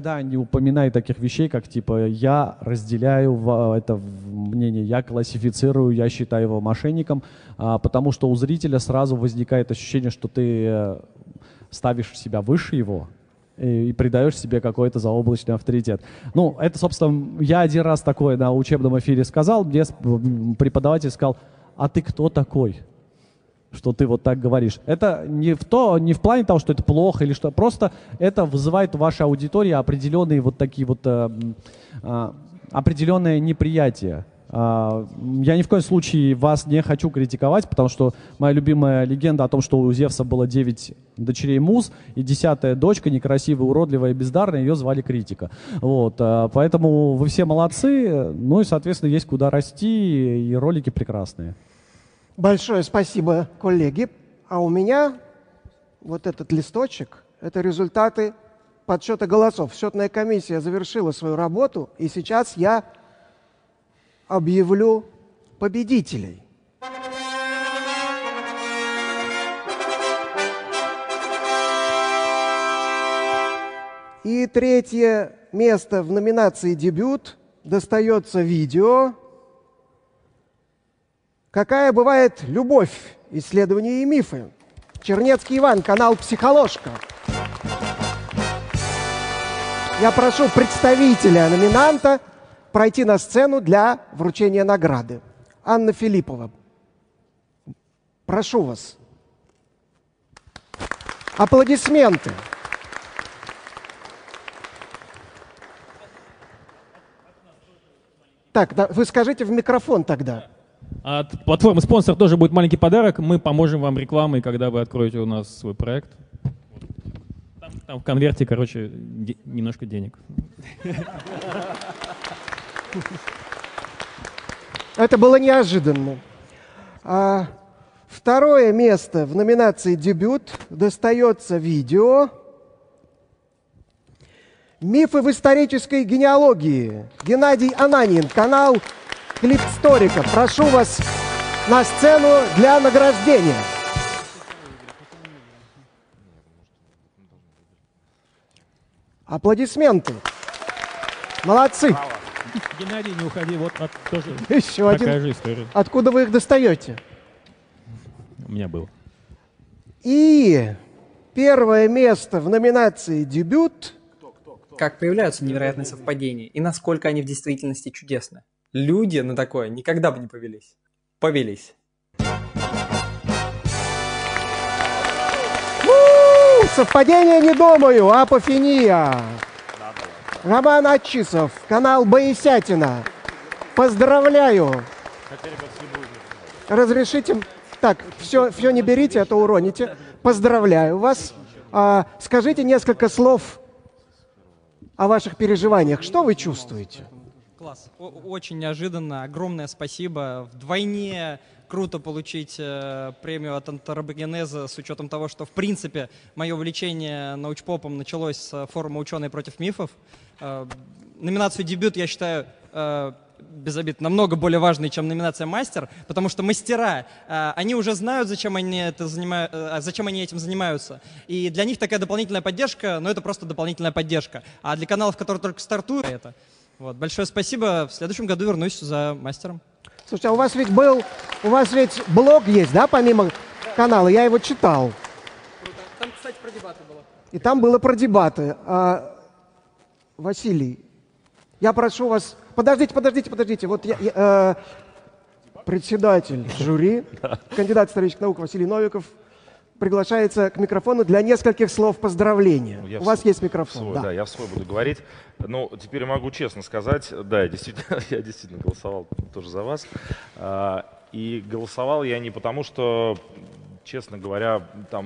Да, не упоминай таких вещей, как типа я разделяю это мнение, я классифицирую, я считаю его мошенником, потому что у зрителя сразу возникает ощущение, что ты ставишь себя выше его и придаешь себе какой-то заоблачный авторитет. Ну, это, собственно, я один раз такое на учебном эфире сказал, мне преподаватель сказал: а ты кто такой, что ты вот так говоришь? Это не в плане того, что это плохо или что, просто это вызывает в вашей аудитории определенные вот такие вот определенное неприятие. Я ни в коем случае вас не хочу критиковать, потому что моя любимая легенда о том, что у Зевса было 9 дочерей Муз, и 10-я дочка, некрасивая, уродливая, бездарная, ее звали Критика. Вот, поэтому вы все молодцы, ну и, соответственно, есть куда расти, и ролики прекрасные. Большое спасибо, коллеги. А у меня вот этот листочек – это результаты подсчета голосов. Счетная комиссия завершила свою работу, и сейчас я объявлю победителей. И третье место в номинации «Дебют» достается видео «Какая бывает любовь? Исследования и мифы». Чернецкий Иван, канал «Психоложка». Я прошу представителя номинанта пройти на сцену для вручения награды. Анна Филиппова. Прошу вас. Аплодисменты. Так, да, вы скажите в микрофон тогда. От платформы «Спонсор» тоже будет маленький подарок. Мы поможем вам рекламой, когда вы откроете у нас свой проект. Там в конверте, короче, немножко денег. Это было неожиданно. Второе место в номинации «Дебют» достается видео «Мифы в исторической генеалогии». Геннадий Ананин, канал «Клипсторика». Прошу вас на сцену для награждения. Аплодисменты. Молодцы. Геннадий, не уходи, вот тоже Еще такая один. же история. Откуда вы их достаете? У меня был. И первое место в номинации «Дебют». Как появляются невероятные совпадения и насколько они в действительности чудесны. Люди на такое никогда бы не повелись. Повелись. Совпадение не думаю, апофения. Роман Отчисов, канал Боесятина. Поздравляю. Разрешите? Так, все не берите, а то уроните. Поздравляю вас. Скажите несколько слов о ваших переживаниях. Что вы чувствуете? Класс. Очень неожиданно. Огромное спасибо. Вдвойне круто получить премию от антропогенеза с учетом того, что, в принципе, мое увлечение научпопом началось с форума «Ученые против мифов». Номинацию «Дебют» я считаю, без обид, намного более важной, чем номинация «Мастер», потому что мастера, они уже знают, зачем они этим занимаются. И для них такая дополнительная поддержка, но это просто дополнительная поддержка. А для каналов, которые только стартуют, это. Вот. Большое спасибо. В следующем году вернусь за мастером. Слушайте, а у вас ведь блог есть, да, помимо канала? Я его читал. Круто. Там, кстати, про дебаты было. И там было про дебаты. Василий, я прошу вас... Подождите. Вот председатель жюри, кандидат исторических наук Василий Новиков, приглашается к микрофону для нескольких слов поздравления. У вас есть микрофон. Да, я в свой буду говорить. Ну, теперь могу честно сказать, да, я действительно голосовал тоже за вас. И голосовал я не потому, что, честно говоря,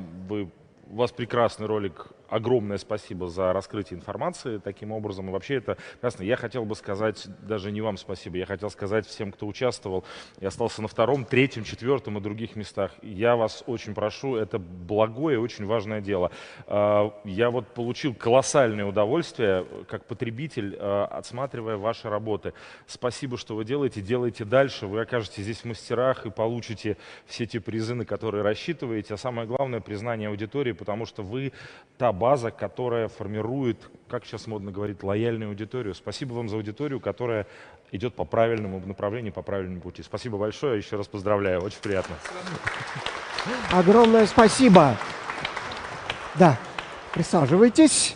у вас прекрасный ролик, огромное спасибо за раскрытие информации таким образом. И вообще это прекрасно. Я хотел бы сказать, даже не вам спасибо, я хотел сказать всем, кто участвовал и остался на 2-м, 3-м, 4-м и других местах. Я вас очень прошу, это благое и очень важное дело. Я вот получил колоссальное удовольствие, как потребитель, отсматривая ваши работы. Спасибо, что вы делаете дальше. Вы окажетесь здесь в мастерах и получите все те призы, на которые рассчитываете. А самое главное, признание аудитории, потому что вы та база, которая формирует, как сейчас модно говорить, лояльную аудиторию. Спасибо вам за аудиторию, которая идет по правильному направлению, по правильному пути. Спасибо большое, еще раз поздравляю, очень приятно. Огромное спасибо. Да, присаживайтесь.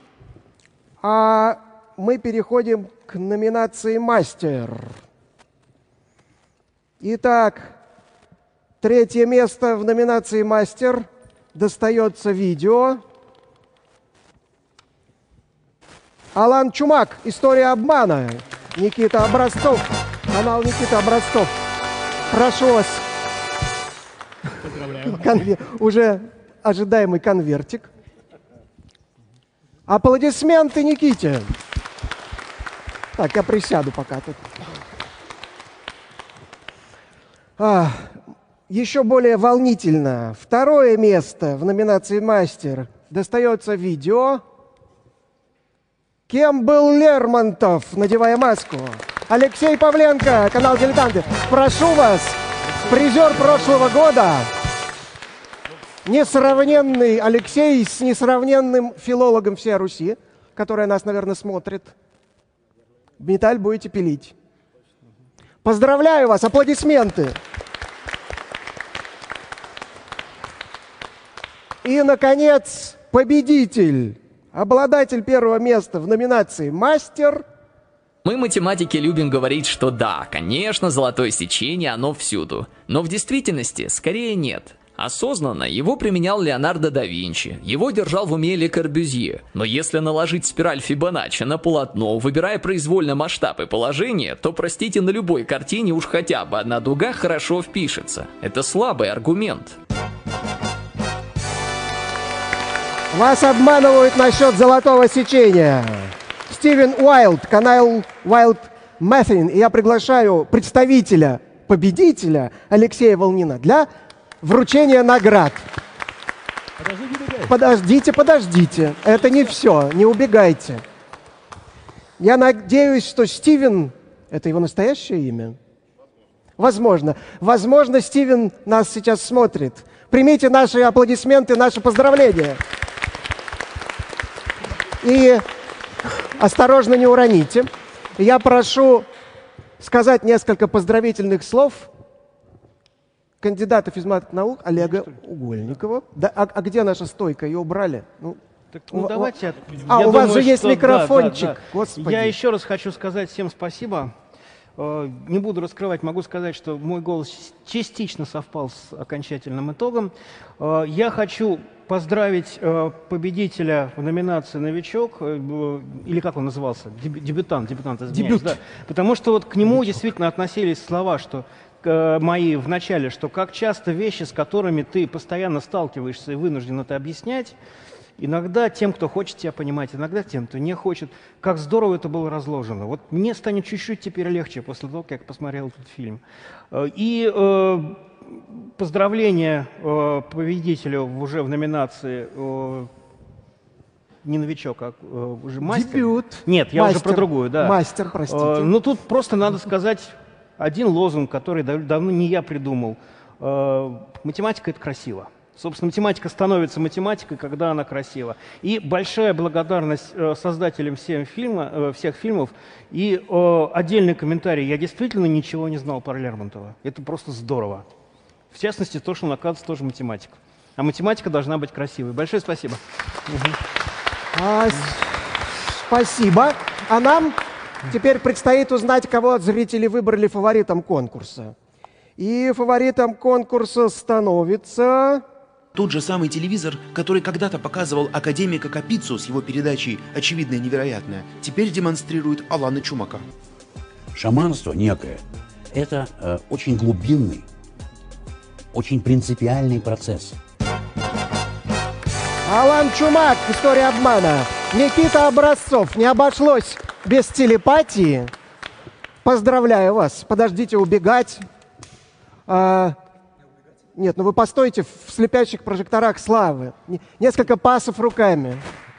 А мы переходим к номинации «Мастер». Итак, 3-е место в номинации «Мастер» достается видео. Алан Чумак. «История обмана». Никита Образцов. Канал Никита Образцов. Прошу вас. Поздравляю. Уже ожидаемый конвертик. Аплодисменты Никите. Так, я присяду пока тут. Еще более волнительно. 2-е место в номинации «Мастер» достается видео. Кем был Лермонтов, надевая маску? Алексей Павленко, канал «Дилетанты». Прошу вас, призер прошлого года. Несравненный Алексей с несравненным филологом всей Руси, которая нас, наверное, смотрит. Металл будете пилить. Поздравляю вас, аплодисменты. И, наконец, победитель, обладатель 1-го места в номинации «Мастер». Мы, математики, любим говорить, что да, конечно, золотое сечение, оно всюду. Но в действительности скорее нет. Осознанно его применял Леонардо да Винчи, его держал в уме Ле Корбюзье. Но если наложить спираль Фибоначчи на полотно, выбирая произвольно масштаб и положение, то, простите, на любой картине уж хотя бы одна дуга хорошо впишется. Это слабый аргумент. Вас обманывают насчет золотого сечения. Стивен Уайлд, канал Wild Methane. И я приглашаю представителя, победителя Алексея Волнина для вручения наград. Подождите. Это не все, не убегайте. Я надеюсь, что Стивен, это его настоящее имя? Возможно. Возможно, Стивен нас сейчас смотрит. Примите наши аплодисменты, наши поздравления. И осторожно, не уроните. Я прошу сказать несколько поздравительных слов кандидата физмат наук Олега Угольникова. Да, а где наша стойка? Ее убрали? Давайте. У вас же есть микрофончик. Да. Господи. Я еще раз хочу сказать всем спасибо. Не буду раскрывать, могу сказать, что мой голос частично совпал с окончательным итогом. Я хочу поздравить победителя в номинации «Новичок», или как он назывался? Дебютант, извиняюсь. Да. Потому что вот к нему действительно относились слова, что мои в начале, что как часто вещи, с которыми ты постоянно сталкиваешься и вынужден это объяснять, иногда тем, кто хочет тебя понимать, иногда тем, кто не хочет. Как здорово это было разложено. Вот мне станет чуть-чуть теперь легче после того, как я посмотрел этот фильм. И поздравления победителю уже в номинации не новичок, а уже мастер. Дебют. Нет, я уже про другую, да. Мастер, простите. Ну тут просто надо сказать один лозунг, который давно не я придумал. Математика — это красиво. Собственно, математика становится математикой, когда она красива. И большая благодарность создателям всех фильмов. И отдельный комментарий. Я действительно ничего не знал про Лермонтова. Это просто здорово. В частности, то, что он, оказывается, тоже математик. А математика должна быть красивой. Большое спасибо. Спасибо. А нам теперь предстоит узнать, кого зрители выбрали фаворитом конкурса. И фаворитом конкурса становится... Тот же самый телевизор, который когда-то показывал академика Капицу с его передачей «Очевидное невероятное», теперь демонстрирует Алана Чумака. Шаманство некое – это очень глубинный, очень принципиальный процесс. Алан Чумак, «История обмана». Никита Образцов. Не обошлось без телепатии. Поздравляю вас. Подождите убегать. Нет, ну вы постойте в слепящих прожекторах славы. Несколько пасов руками.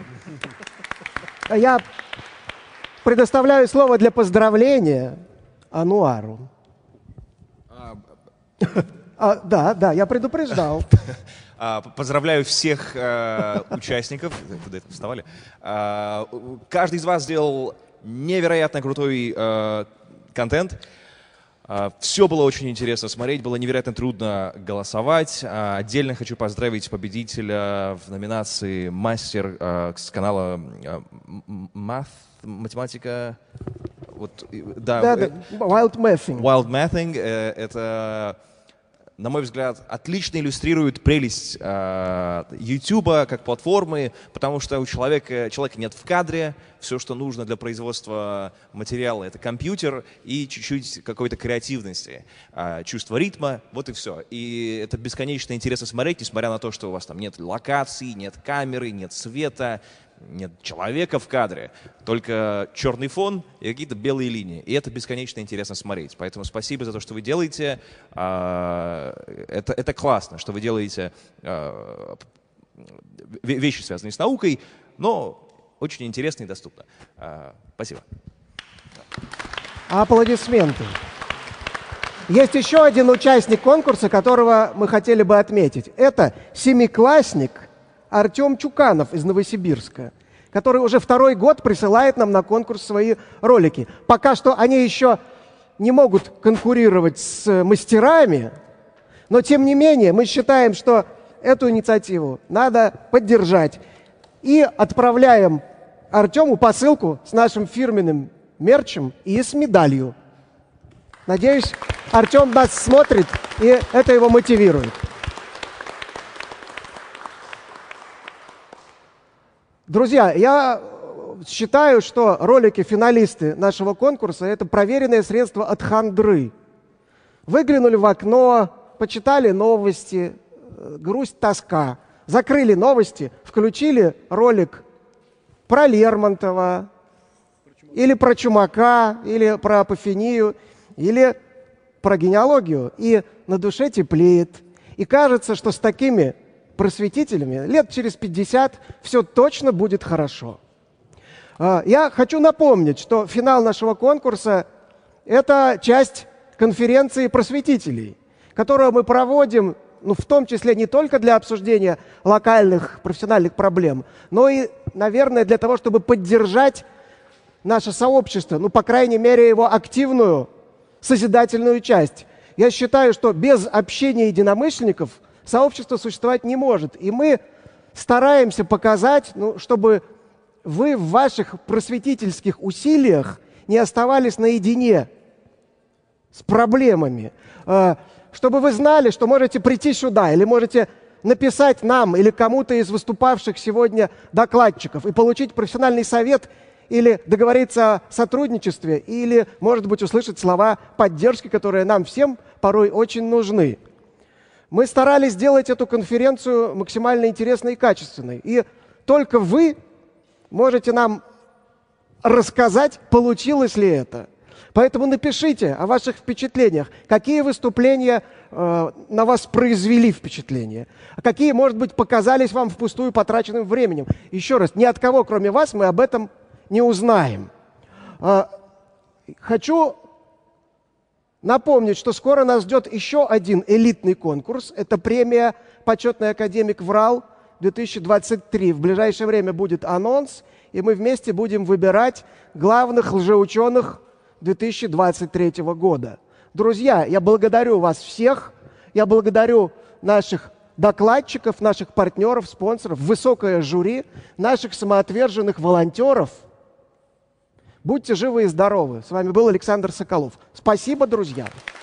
Я предоставляю слово для поздравления Ануару. Да, я предупреждал. Поздравляю всех участников. Куда это вставали? Каждый из вас сделал невероятно крутой контент. Все было очень интересно смотреть, было невероятно трудно голосовать. Отдельно хочу поздравить победителя в номинации «Мастер» с канала «Математика». Вот, да, Wild Mathing. Wild Mathing. Это, на мой взгляд, отлично иллюстрирует прелесть YouTube как платформы, потому что у человека нет в кадре, все, что нужно для производства материала, это компьютер и чуть-чуть какой-то креативности, чувство ритма, вот и все. И это бесконечно интересно смотреть, несмотря на то, что у вас там нет локаций, нет камеры, нет света, нет человека в кадре, только черный фон и какие-то белые линии. И это бесконечно интересно смотреть. Поэтому спасибо за то, что вы делаете. Это классно, что вы делаете вещи, связанные с наукой, но очень интересно и доступно. Спасибо. Аплодисменты. Есть еще один участник конкурса, которого мы хотели бы отметить. Это семиклассник Артем Чуканов из Новосибирска, который уже второй год присылает нам на конкурс свои ролики. Пока что они еще не могут конкурировать с мастерами, но тем не менее мы считаем, что эту инициативу надо поддержать. И отправляем Артему посылку с нашим фирменным мерчем и с медалью. Надеюсь, Артем нас смотрит, и это его мотивирует. Друзья, я считаю, что ролики-финалисты нашего конкурса – это проверенное средство от хандры. Выглянули в окно, почитали новости, грусть, тоска. Закрыли новости, включили ролик про Лермонтова, или про Чумака, или про апофению, или про генеалогию. И на душе теплеет. И кажется, что с такими просветителями лет через 50 все точно будет хорошо. Я хочу напомнить, что финал нашего конкурса – это часть конференции просветителей, которую мы проводим, в том числе не только для обсуждения локальных профессиональных проблем, но и, наверное, для того, чтобы поддержать наше сообщество, по крайней мере, его активную созидательную часть. Я считаю, что без общения единомышленников сообщество существовать не может. И мы стараемся показать, чтобы вы в ваших просветительских усилиях не оставались наедине с проблемами. Чтобы вы знали, что можете прийти сюда или можете написать нам или кому-то из выступавших сегодня докладчиков и получить профессиональный совет или договориться о сотрудничестве, или, может быть, услышать слова поддержки, которые нам всем порой очень нужны. Мы старались сделать эту конференцию максимально интересной и качественной. И только вы можете нам рассказать, получилось ли это. Поэтому напишите о ваших впечатлениях, какие выступления на вас произвели впечатление, а какие, может быть, показались вам впустую потраченным временем. Еще раз, ни от кого, кроме вас, мы об этом не узнаем. Хочу напомнить, что скоро нас ждет еще один элитный конкурс. Это премия «Почетный академик ВРАЛ-2023». В ближайшее время будет анонс, и мы вместе будем выбирать главных лжеученых 2023 года. Друзья, я благодарю вас всех. Я благодарю наших докладчиков, наших партнеров, спонсоров, высокое жюри, наших самоотверженных волонтеров. Будьте живы и здоровы. С вами был Александр Соколов. Спасибо, друзья.